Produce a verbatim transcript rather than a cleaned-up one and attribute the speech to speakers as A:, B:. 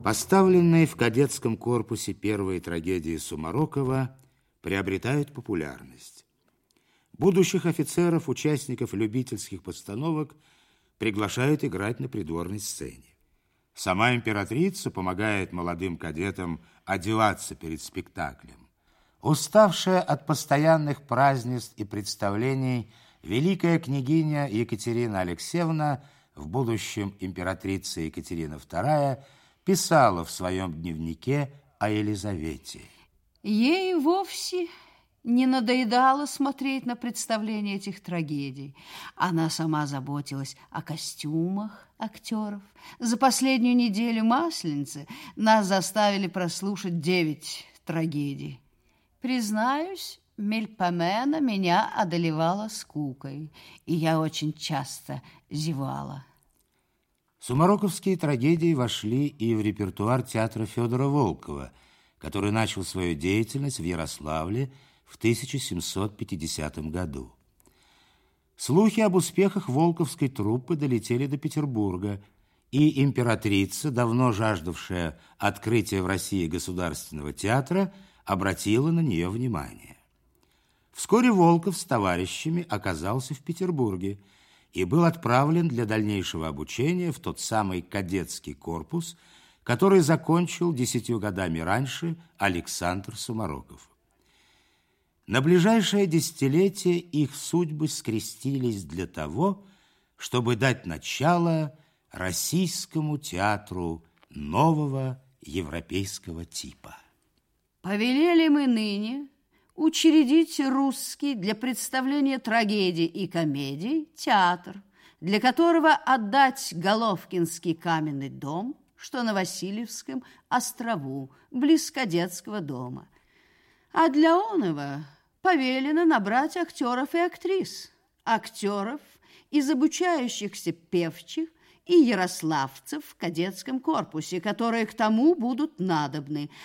A: Поставленные в кадетском корпусе первые трагедии Сумарокова приобретают популярность. Будущих офицеров, участников любительских постановок приглашают играть на придворной сцене. Сама императрица помогает молодым кадетам одеваться перед спектаклем. Уставшая от постоянных празднеств и представлений, великая княгиня Екатерина Алексеевна, в будущем императрица Екатерина вторая, писала в своем дневнике о Елизавете.
B: Ей вовсе не надоедало смотреть на представление этих трагедий. Она сама заботилась о костюмах актеров. За последнюю неделю Масленицы нас заставили прослушать девять трагедий. Признаюсь, Мельпомена меня одолевала скукой, и я очень часто зевала.
A: Сумароковские трагедии вошли и в репертуар театра Федора Волкова, который начал свою деятельность в Ярославле в тысяча семьсот пятидесятом году. Слухи об успехах волковской труппы долетели до Петербурга, и императрица, давно жаждавшая открытия в России государственного театра, обратила на нее внимание. Вскоре Волков с товарищами оказался в Петербурге и был отправлен для дальнейшего обучения в тот самый кадетский корпус, который закончил десятью годами раньше Александр Сумароков. На ближайшее десятилетие их судьбы скрестились для того, чтобы дать начало российскому театру нового европейского типа.
B: Повелели мы ныне учредить русский для представления трагедий и комедий театр, для которого отдать Головкинский каменный дом, что на Васильевском острову, близ кадетского дома. А для оного повелено набрать актеров и актрис, актеров из обучающихся певчих и ярославцев в кадетском корпусе, которые к тому будут надобны,